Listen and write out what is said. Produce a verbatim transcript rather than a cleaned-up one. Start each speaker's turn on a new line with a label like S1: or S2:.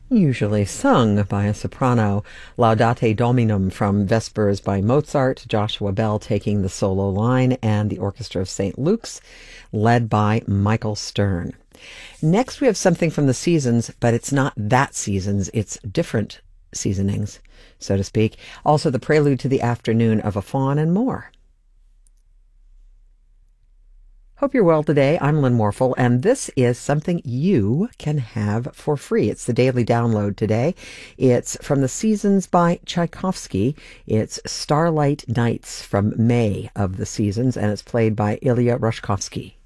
S1: Usually sung by a soprano. Laudate Dominum from Vespers by Mozart, Joshua Bell taking the solo line, and the Orchestra of Saint Luke's, led by Michael Stern. Next, we have something from the seasons, but it's not that seasons, it's different seasonings, so to speak. Also, the prelude to the afternoon of a faun and more. Hope you're well today. I'm Lynn Morphle, and this is something you can have for free. It's the daily download today. It's from the Seasons by Tchaikovsky. It's Starlight Nights from May of the Seasons, and it's played by Ilya Rushkovsky.